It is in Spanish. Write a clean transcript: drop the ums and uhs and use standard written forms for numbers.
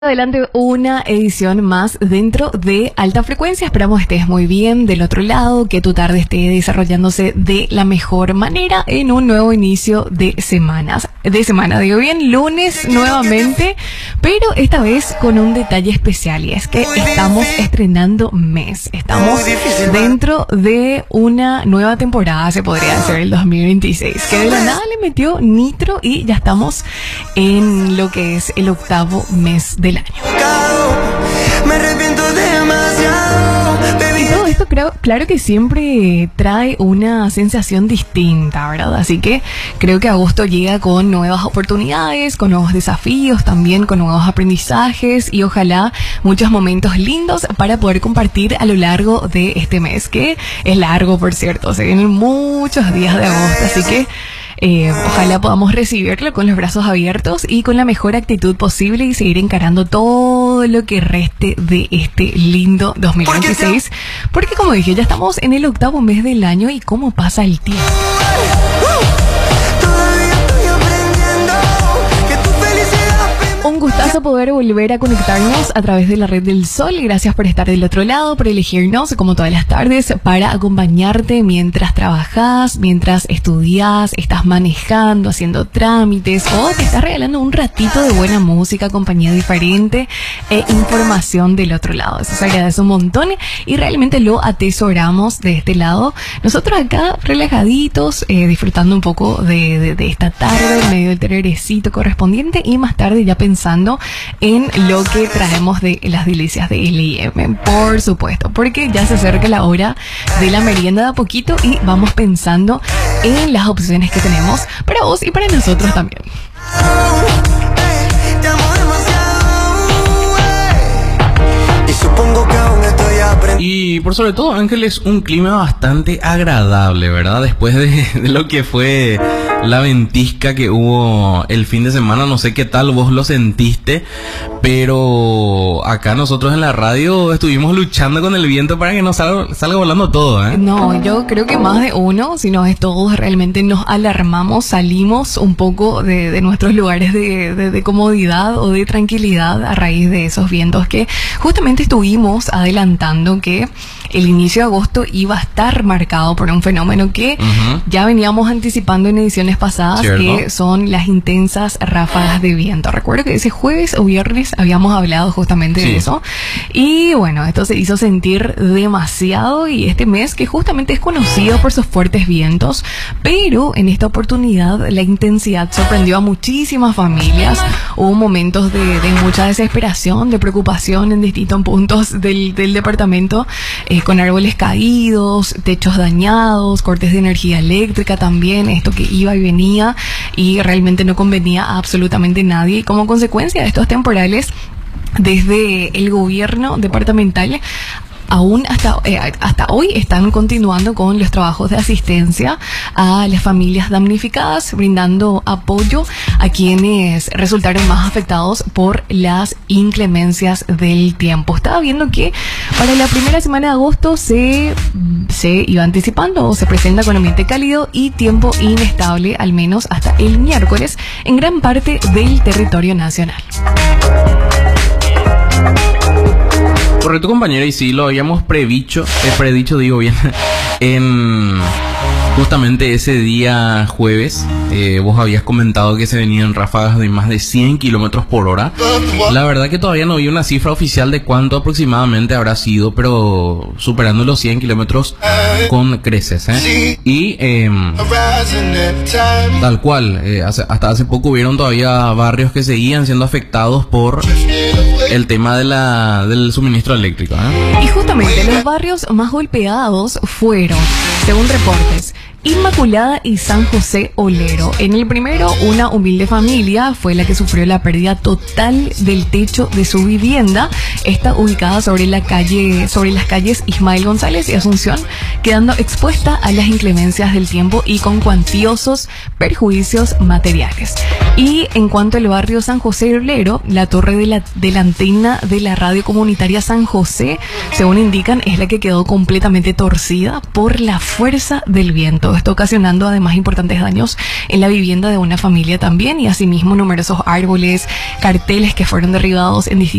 Adelante una edición más dentro de Alta Frecuencia. Esperamos estés muy bien del otro lado, que tu tarde esté desarrollándose de la mejor manera en un nuevo inicio de semana, digo bien, lunes nuevamente, pero esta vez con un detalle especial, y es que estamos estrenando mes. Estamos dentro de una nueva temporada, se podría decir, el 2026, que de la nada le metió nitro y ya estamos en lo que es el octavo mes del año. Me arrepiento demasiado, baby. Y todo esto claro que siempre trae una sensación distinta, ¿verdad? Así que creo que agosto llega con nuevas oportunidades, con nuevos desafíos, también con nuevos aprendizajes y ojalá muchos momentos lindos para poder compartir a lo largo de este mes, que es largo, por cierto. Se vienen muchos días de agosto, así que ojalá podamos recibirlo con los brazos abiertos y con la mejor actitud posible y seguir encarando todo lo que reste de este lindo 2026. Porque como dije, ya estamos en el octavo mes del año y cómo pasa el tiempo. Un gustazo poder volver a conectarnos a través de la red del Sol. Gracias por estar del otro lado, por elegirnos como todas las tardes para acompañarte mientras trabajas, mientras estudias, estás manejando, haciendo trámites o te estás regalando un ratito de buena música, compañía diferente e información del otro lado. Eso se agradece un montón y realmente lo atesoramos de este lado. Nosotros acá relajaditos, disfrutando un poco de esta tarde en medio del tererecito correspondiente y más tarde ya pensando en lo que traemos de las delicias de L&M, por supuesto, porque ya se acerca la hora de la merienda de a poquito y vamos pensando en las opciones que tenemos para vos y para nosotros también. Y por sobre todo, Ángeles, un clima bastante agradable, ¿verdad? Después de lo que fue la ventisca que hubo el fin de semana, no sé qué tal vos lo sentiste, pero acá nosotros en la radio estuvimos luchando con el viento para que no salga volando todo, ¿eh? No, yo creo que más de uno, si no es todos, realmente nos alarmamos, salimos un poco de nuestros lugares de comodidad o de tranquilidad a raíz de esos vientos que justamente estuvimos adelantando que el inicio de agosto iba a estar marcado por un fenómeno que ya veníamos anticipando en ediciones pasadas, ¿cierto? Que son las intensas ráfagas de viento. Recuerdo que ese jueves o viernes habíamos hablado justamente de eso. Y bueno, esto se hizo sentir demasiado y este mes que justamente es conocido por sus fuertes vientos, pero en esta oportunidad la intensidad sorprendió a muchísimas familias. Hubo momentos de mucha desesperación, de preocupación en distintos puntos del departamento, con árboles caídos, techos dañados, cortes de energía eléctrica también, esto que iba y venía y realmente no convenía a absolutamente nadie. Y como consecuencia de estos temporales, desde el gobierno departamental aún hasta hoy están continuando con los trabajos de asistencia a las familias damnificadas, brindando apoyo a quienes resultaron más afectados por las inclemencias del tiempo. Estaba viendo que para la primera semana de agosto se iba anticipando o se presenta con ambiente cálido y tiempo inestable, al menos hasta el miércoles, en gran parte del territorio nacional. Correcto, compañera, y sí, lo habíamos predicho, digo bien, en justamente ese día jueves. Vos habías comentado que se venían ráfagas de más de 100 kilómetros por hora. La verdad que todavía no vi una cifra oficial de cuánto aproximadamente habrá sido, pero superando los 100 kilómetros con creces, ¿eh? Y tal cual, hasta hace poco hubieron todavía barrios que seguían siendo afectados por el tema del suministro eléctrico, ¿eh? Y justamente los barrios más golpeados fueron, según reportes, Inmaculada y San José Olero. En el primero, una humilde familia fue la que sufrió la pérdida total del techo de su vivienda. Está ubicada sobre las calles Ismael González y Asunción, quedando expuesta a las inclemencias del tiempo y con cuantiosos perjuicios materiales. Y en cuanto al barrio San José Olero, la torre de la antena de la radio comunitaria San José, según indican, es la que quedó completamente torcida por la fuerza del viento. todo esto ocasionando además importantes daños en la vivienda de una familia también, y asimismo numerosos árboles, carteles que fueron derribados en distintos